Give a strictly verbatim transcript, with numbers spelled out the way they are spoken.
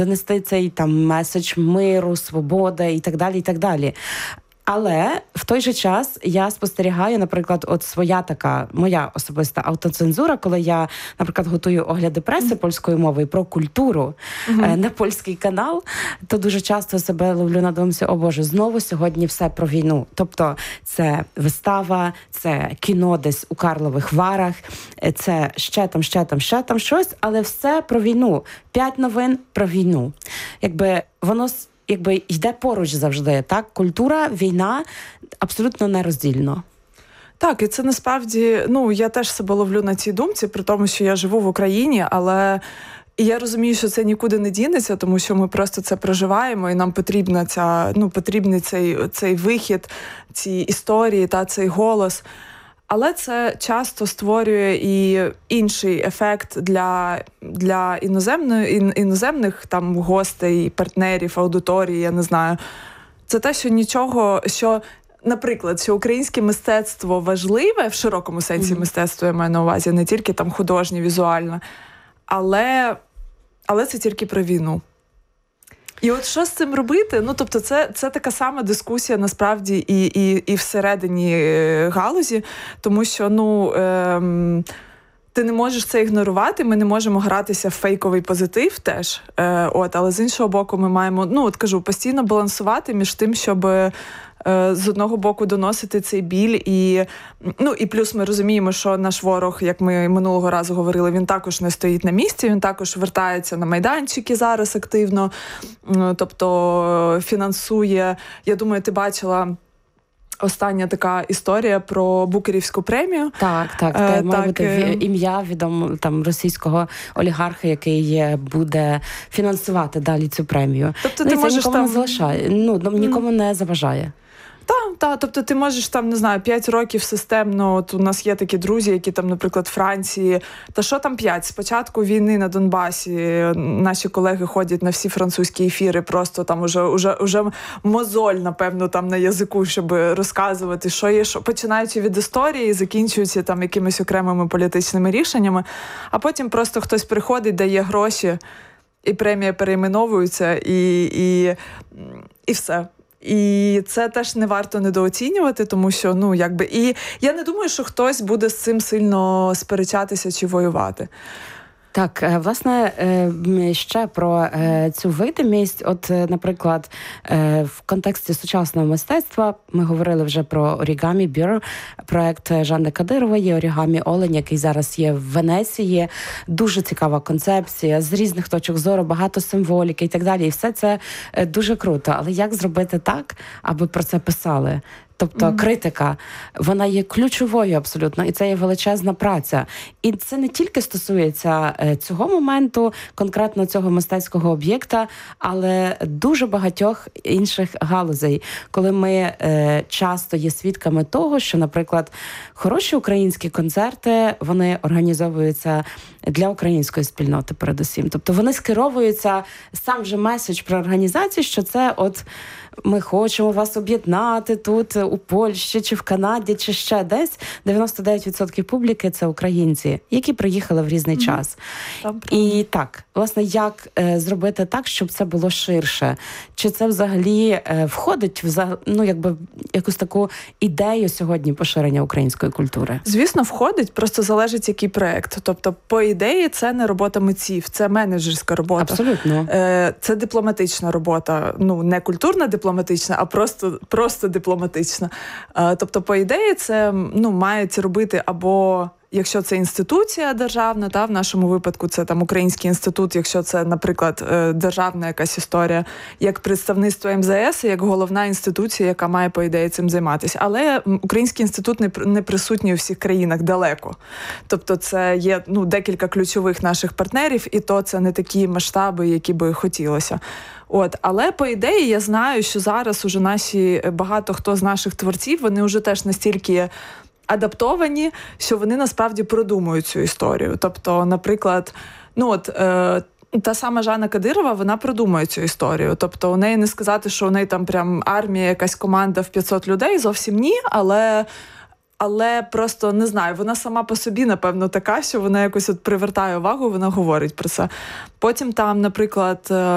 донести цей там меседж миру, свободи і так далі, і так далі. Але в той же час я спостерігаю, наприклад, от своя така, моя особиста автоцензура, коли я, наприклад, готую огляди преси польською мовою про культуру mm-hmm. на польський канал, то дуже часто себе ловлю на думці, о Боже, знову сьогодні все про війну. Тобто це вистава, це кіно десь у Карлових Варах, це ще там, ще там, ще там щось, але все про війну. П'ять новин про війну. Якби воно якби йде поруч завжди, так? Культура, війна абсолютно нероздільно. Так, і це насправді, ну, я теж себе ловлю на цій думці, при тому, що я живу в Україні, але і я розумію, що це нікуди не дінеться, тому що ми просто це проживаємо, і нам потрібна ця, ну, потрібний цей, цей вихід, ці історії та цей голос. Але це часто створює і інший ефект для, для іноземної, іноземних там гостей, партнерів, аудиторії, я не знаю. Це те, що нічого, що, наприклад, що українське мистецтво важливе, в широкому сенсі mm-hmm. мистецтво я маю на увазі, не тільки там художнє, візуальне, але, але це тільки про війну. І от що з цим робити? Ну, тобто це, це така сама дискусія, насправді, і, і, і всередині галузі, тому що, ну, ем, ти не можеш це ігнорувати, ми не можемо гратися в фейковий позитив теж, е, от, але з іншого боку ми маємо, ну, от кажу, постійно балансувати між тим, щоб з одного боку доносити цей біль, і, ну, і плюс ми розуміємо, що наш ворог, як ми минулого разу говорили, він також не стоїть на місці, він також вертається на майданчики зараз активно, тобто фінансує. Я думаю, ти бачила остання така історія про Букерівську премію. Так, так. Це має бути ім'я відомо там російського олігарха, який буде фінансувати далі цю премію. Тобто ну, ти це можеш нікому там... не залишає, ну, нікому mm. не заважає. Так, та, тобто ти можеш там, не знаю, п'ять років системно, от у нас є такі друзі, які там, наприклад, Франції, та що там п'ять? Спочатку війни на Донбасі наші колеги ходять на всі французькі ефіри, просто там уже, уже, уже мозоль, напевно, там на язику, щоб розказувати, що є, що, починаючи від історії, закінчуючи там якимись окремими політичними рішеннями, а потім просто хтось приходить, дає гроші, і премія перейменовується, і, і, і все. І це теж не варто недооцінювати, тому що, ну, якби, і я не думаю, що хтось буде з цим сильно сперечатися чи воювати. Так, власне, ще про цю видимість. От, наприклад, в контексті сучасного мистецтва ми говорили вже про Origami Bureau, проект Жанни Кадирової, Origami Олень, який зараз є в Венеції. Дуже цікава концепція, з різних точок зору, багато символіки і так далі. І все це дуже круто. Але як зробити так, аби про це писали? Тобто mm-hmm. критика, вона є ключовою абсолютно, і це є величезна праця. І це не тільки стосується цього моменту, конкретно цього мистецького об'єкта, але дуже багатьох інших галузей, коли ми е, часто є свідками того, що, наприклад, хороші українські концерти, вони організовуються для української спільноти передусім. Тобто вони скеровуються, сам же меседж про організацію, що це от ми хочемо вас об'єднати тут, у Польщі, чи в Канаді, чи ще десь. дев'яносто дев'ять відсотків публіки – це українці, які приїхали в різний mm-hmm. час. Добре. І так, власне, як е, зробити так, щоб це було ширше? Чи це взагалі е, входить в, ну, якби, якусь таку ідею сьогодні поширення української культури? Звісно, входить, просто залежить, який проєкт. Тобто, по ідеї, це не робота митців, це менеджерська робота. Абсолютно. Е, це дипломатична робота. Ну, не культурна дипломатична, а просто, просто дипломатична. Е, тобто, по ідеї, це, ну, мають робити або... Якщо це інституція державна, та, в нашому випадку це там Український інститут, якщо це, наприклад, державна якась історія, як представництво ем зе ес, як головна інституція, яка має, по ідеї, цим займатися. Але Український інститут не, не присутній у всіх країнах далеко. Тобто це є, ну, декілька ключових наших партнерів, і то це не такі масштаби, які би хотілося. От, але по ідеї я знаю, що зараз уже наші, багато хто з наших творців, вони вже теж настільки адаптовані, що вони насправді продумують цю історію. Тобто, наприклад, ну от е, та сама Жанна Кадирова, вона продумує цю історію. Тобто, у неї не сказати, що у неї там прям армія, якась команда в п'ятсот людей, зовсім ні, але але просто, не знаю, вона сама по собі, напевно, така, що вона якось от привертає увагу, вона говорить про це. Потім там, наприклад,